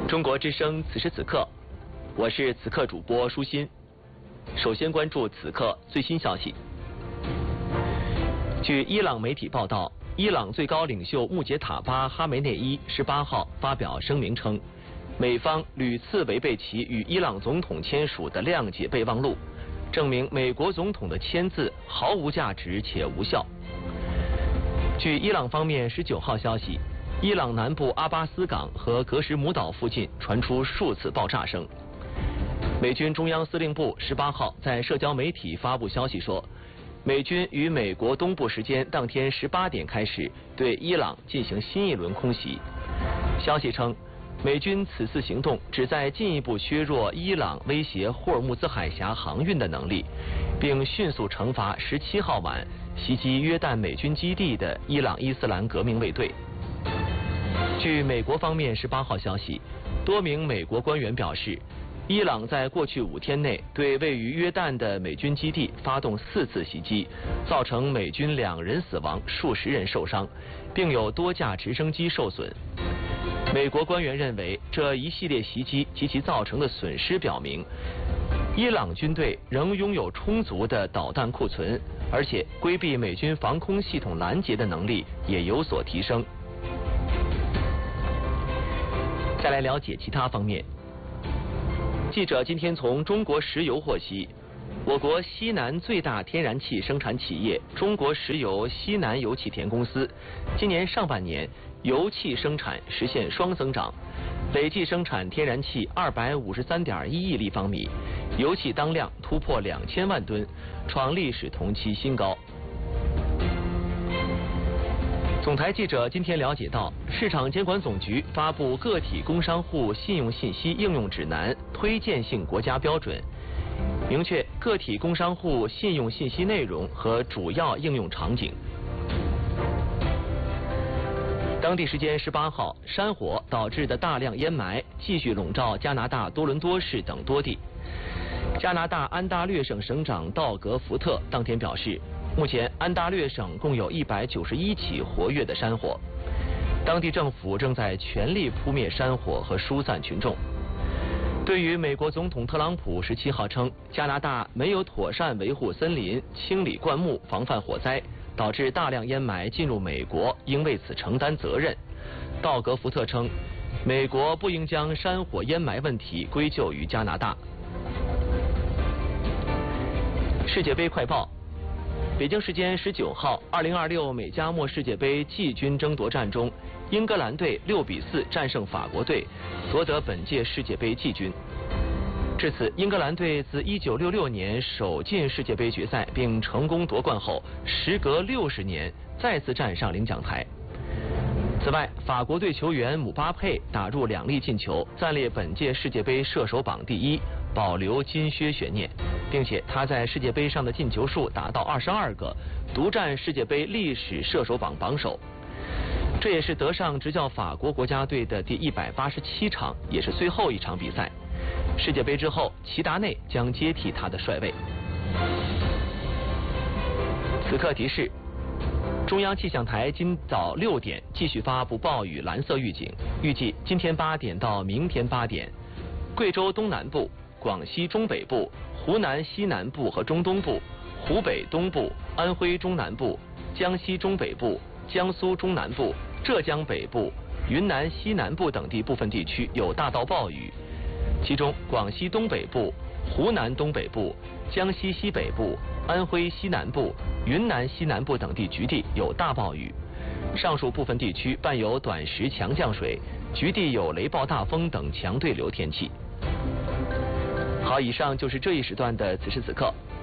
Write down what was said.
中国之声此时此刻，我是此刻主播舒心。首先关注此刻最新消息。据伊朗媒体报道，伊朗最高领袖穆杰塔巴哈梅内伊18号发表声明称，美方屡次违背其与伊朗总统签署的谅解备忘录，证明美国总统的签字毫无价值且无效。据伊朗方面19号消息，伊朗南部阿巴斯港和格什姆岛附近传出数次爆炸声。美军中央司令部18号在社交媒体发布消息说，美军于美国东部时间当天18点开始对伊朗进行新一轮空袭。消息称，美军此次行动旨在进一步削弱伊朗威胁霍尔木兹海峡航运的能力，并迅速惩罚17号晚袭击约旦美军基地的伊朗伊斯兰革命卫队。据美国方面18号消息，多名美国官员表示，伊朗在过去5天内对位于约旦的美军基地发动4次袭击，造成美军2人死亡、数十人受伤，并有多架直升机受损。美国官员认为，这一系列袭击及其造成的损失表明，伊朗军队仍拥有充足的导弹库存，而且规避美军防空系统拦截的能力也有所提升。再来了解其他方面。记者今天从中国石油获悉，我国西南最大天然气生产企业中国石油西南油气田公司，今年上半年油气生产实现双增长，累计生产天然气253.1亿立方米，油气当量突破2000万吨，创历史同期新高。总台记者今天了解到，市场监管总局发布个体工商户信用信息应用指南推荐性国家标准，明确个体工商户信用信息内容和主要应用场景。当地时间18号，山火导致的大量烟霾继续笼罩加拿大多伦多市等多地。加拿大安大略省省长道格福特当天表示，目前安大略省共有191起活跃的山火，当地政府正在全力扑灭山火和疏散群众。对于美国总统特朗普17号称加拿大没有妥善维护森林、清理灌木、防范火灾，导致大量烟霾进入美国，应为此承担责任，道格福特称，美国不应将山火烟霾问题归咎于加拿大。世界杯快报。北京时间19号，2026美加墨世界杯季军争夺战中，英格兰队6比4战胜法国队，夺得本届世界杯季军。至此，英格兰队自1966年首进世界杯决赛并成功夺冠后，时隔60年再次站上领奖台。此外，法国队球员姆巴佩打入2粒进球，暂列本届世界杯射手榜第1，保留金靴悬念，并且他在世界杯上的进球数达到22个，独占世界杯历史射手榜榜首。这也是德尚执教法国国家队的第187场，也是最后一场比赛。世界杯之后，齐达内将接替他的帅位。此刻提示，中央气象台今早6点继续发布暴雨蓝色预警，预计今天8点到明天8点，贵州东南部、广西中北部、湖南西南部和中东部、湖北东部、安徽中南部、江西中北部、江苏中南部、浙江北部、云南西南部等地部分地区有大到暴雨，其中广西东北部、湖南东北部、江西西北部、安徽西南部、云南西南部等地局地有大暴雨，上述部分地区伴有短时强降水，局地有雷暴大风等强对流天气。好，以上就是这一时段的此时此刻，